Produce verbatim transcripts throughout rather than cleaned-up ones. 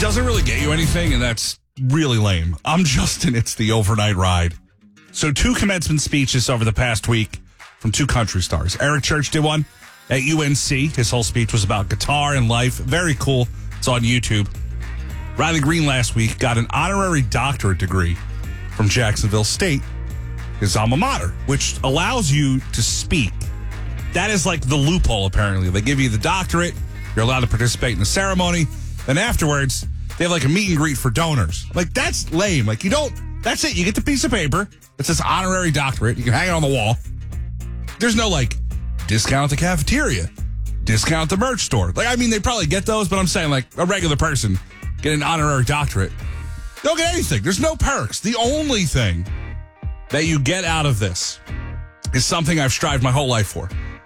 doesn't really get you anything, and that's really lame. I'm Justin. It's the overnight ride. So two commencement speeches over the past week from two country stars. Eric Church did one at U N C. His whole speech was about guitar and life. Very cool. It's on YouTube. Riley Green last week got an honorary doctorate degree from Jacksonville State, his alma mater, which allows you to speak. That is like the loophole, apparently. They give you the doctorate. You're allowed to participate in the ceremony. Then afterwards, they have like a meet and greet for donors. Like, that's lame. Like, you don't, that's it. You get the piece of paper that says honorary doctorate. You can hang it on the wall. There's no, like, discount at the cafeteria, discount at the merch store. Like, I mean, they probably get those, but I'm saying, like, a regular person get an honorary doctorate. They don't get anything. There's no perks. The only thing that you get out of this is something I've strived my whole life for,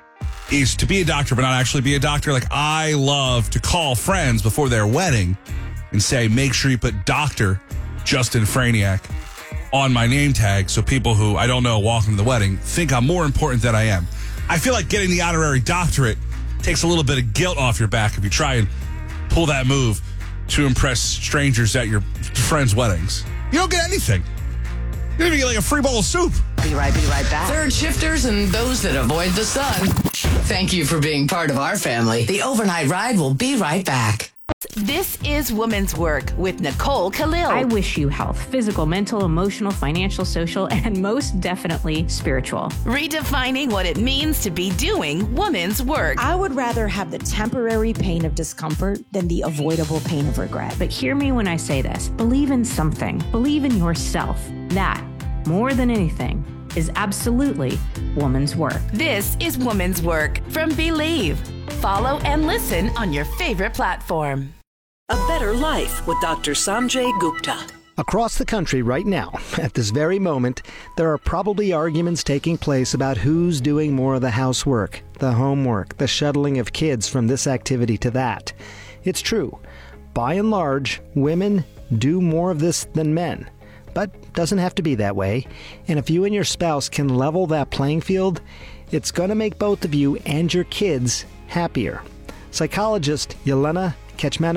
is to be a doctor, but not actually be a doctor. Like, I love to call friends before their wedding and say, make sure you put Doctor Justin Franiak on my name tag so people who I don't know walking to the wedding think I'm more important than I am. I feel like getting the honorary doctorate takes a little bit of guilt off your back if you try and pull that move to impress strangers at your friends' weddings. You don't get anything. You don't even get like a free bowl of soup. Be right, be right back. Third shifters and those that avoid the sun. Thank you for being part of our family. The overnight ride will be right back. This is Woman's Work with Nicole Khalil. I wish you health, physical, mental, emotional, financial, social, and most definitely spiritual. Redefining what it means to be doing woman's work. I would rather have the temporary pain of discomfort than the avoidable pain of regret. But hear me when I say this. Believe in something. Believe in yourself. That, more than anything, is absolutely woman's work. This is Woman's Work from Believe. Follow and listen on your favorite platform. A Better Life with Doctor Sanjay Gupta. Across the country right now, at this very moment, there are probably arguments taking place about who's doing more of the housework, the homework, the shuttling of kids from this activity to that. It's true. By and large, women do more of this than men. But doesn't have to be that way. And if you and your spouse can level that playing field, it's going to make both of you and your kids happier. Psychologist Yelena Kechmanova